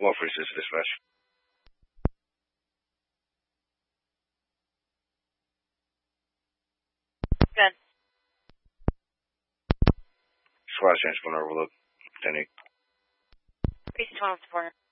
146 dispatch. Good. Squad change for an overlook. Technique. 312 support.